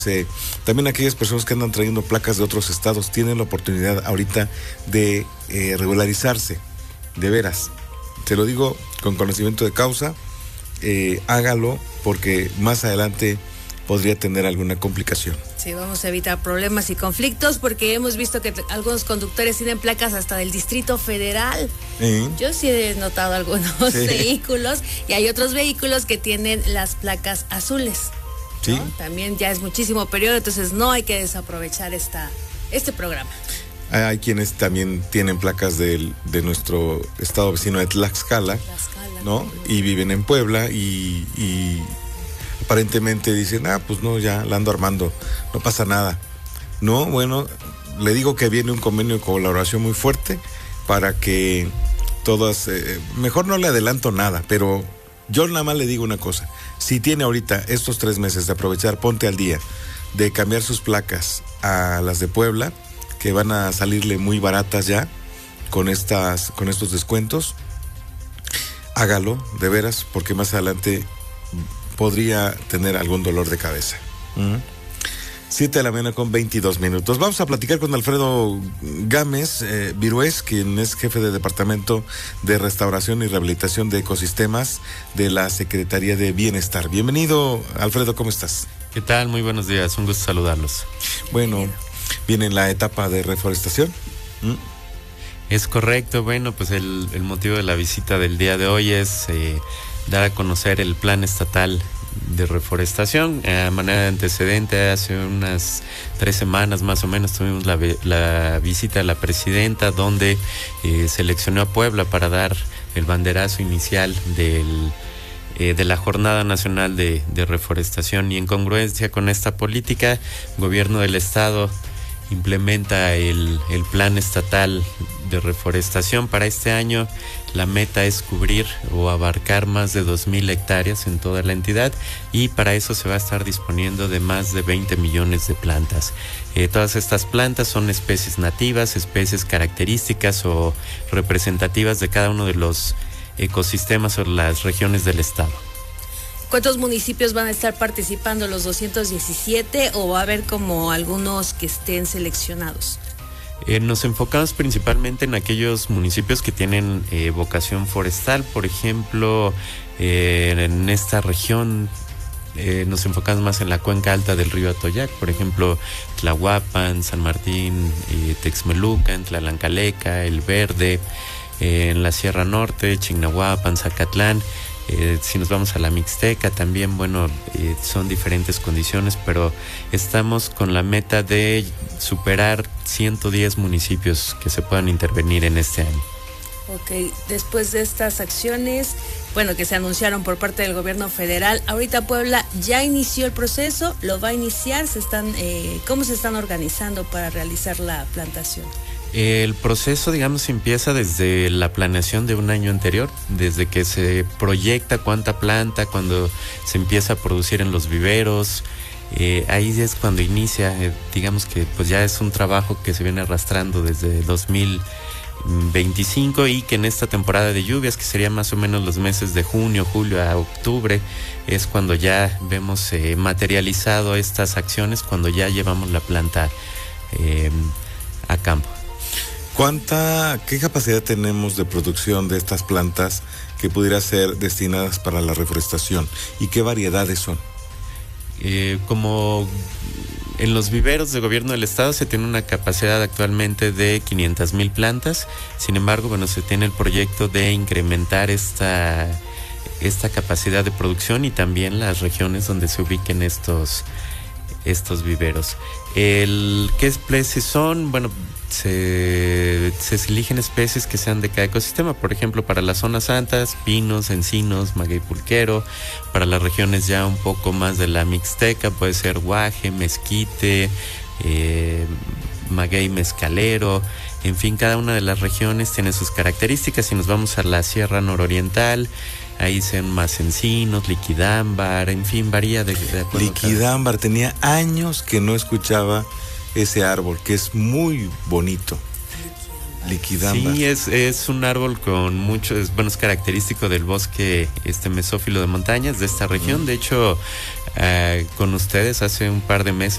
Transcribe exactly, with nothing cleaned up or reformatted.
Eh, también aquellas personas que andan trayendo placas de otros estados tienen la oportunidad ahorita de eh, regularizarse, de veras. Te lo digo con conocimiento de causa, eh, hágalo porque más adelante podría tener alguna complicación. Sí, vamos a evitar problemas y conflictos porque hemos visto que t- algunos conductores tienen placas hasta del Distrito Federal. ¿Eh? Yo sí he notado algunos Sí. vehículos y hay otros vehículos que tienen las placas azules. Sí. ¿No? También ya es muchísimo periodo, entonces no hay que desaprovechar esta, este programa. Hay quienes también tienen placas del, de nuestro estado vecino de Tlaxcala, Tlaxcala, ¿no? Y viven en Puebla y, y aparentemente dicen, ah, pues no, ya la ando armando, no pasa nada. No, bueno, le digo que viene un convenio de colaboración muy fuerte para que todas, eh, mejor no le adelanto nada, pero yo nada más le digo una cosa, si tiene ahorita estos tres meses de aprovechar, ponte al día, de cambiar sus placas a las de Puebla, que van a salirle muy baratas ya, con estas, con estos descuentos, hágalo, de veras, porque más adelante podría tener algún dolor de cabeza. ¿Mm? Siete de la mañana con veintidós minutos. Vamos a platicar con Alfredo Gámez eh, Virués, quien es jefe de Departamento de Restauración y Rehabilitación de Ecosistemas de la Secretaría de Bienestar. Bienvenido, Alfredo, ¿cómo estás? ¿Qué tal? Muy buenos días, un gusto saludarlos. Bueno, viene la etapa de reforestación. ¿Mm? Es correcto, bueno, pues el, el motivo de la visita del día de hoy es eh, dar a conocer el Plan Estatal de Reforestación. A manera de antecedente, hace unas tres semanas más o menos tuvimos la, la visita de la presidenta, donde eh, seleccionó a Puebla para dar el banderazo inicial del, eh, de la Jornada Nacional de, de Reforestación, y en congruencia con esta política, el gobierno del estado implementa el, el Plan Estatal de Reforestación. Para este año la meta es cubrir o abarcar más de dos mil hectáreas en toda la entidad, y para eso se va a estar disponiendo de más de veinte millones de plantas. Eh, todas estas plantas son especies nativas, especies características o representativas de cada uno de los ecosistemas o las regiones del estado. ¿Cuántos municipios van a estar participando? ¿Los doscientos diecisiete o va a haber como algunos que estén seleccionados? Eh, nos enfocamos principalmente en aquellos municipios que tienen eh, vocación forestal. Por ejemplo, eh, en esta región eh, nos enfocamos más en la cuenca alta del río Atoyac, por ejemplo, Tlahuapan, San Martín, eh, Texmelucan, Tlalancaleca, El Verde, eh, en la Sierra Norte, Chignahuapan, Zacatlán. Eh, si nos vamos a la Mixteca también, bueno, eh, son diferentes condiciones, pero estamos con la meta de superar ciento diez municipios que se puedan intervenir en este año. Ok, después de estas acciones, bueno, que se anunciaron por parte del gobierno federal, ahorita Puebla ya inició el proceso, lo va a iniciar, se están, eh, ¿cómo se están organizando para realizar la plantación? El proceso, digamos, empieza desde la planeación de un año anterior, desde que se proyecta cuánta planta, cuando se empieza a producir en los viveros. Eh, ahí es cuando inicia, eh, digamos que pues ya es un trabajo que se viene arrastrando desde dos mil veinticinco, y que en esta temporada de lluvias, que sería más o menos los meses de junio, julio a octubre, es cuando ya vemos eh, materializado estas acciones, cuando ya llevamos la planta eh, a campo. ¿Cuánta, qué capacidad tenemos de producción de estas plantas que pudiera ser destinadas para la reforestación y qué variedades son? Eh, como en los viveros de gobierno del estado se tiene una capacidad actualmente de quinientas mil plantas. Sin embargo, bueno, se tiene el proyecto de incrementar esta, esta capacidad de producción, y también las regiones donde se ubiquen estos, estos viveros. El, ¿Qué especies son? Bueno, se, se eligen especies que sean de cada ecosistema. Por ejemplo, para las zonas altas, pinos, encinos, maguey pulquero. Para las regiones ya un poco más de la Mixteca, puede ser guaje, mezquite, eh, maguey mezcalero. En fin, cada una de las regiones tiene sus características. Si nos vamos a la Sierra Nororiental, ahí sean más encinos, liquidámbar, en fin, varía de, de acuerdo. Liquidámbar, tenía años que no escuchaba ese árbol, que es muy bonito. Liquidámbar. Sí, es, es un árbol con muchos, bueno, es característico del bosque este mesófilo de montañas de esta región. Mm. De hecho, eh, con ustedes hace un par de meses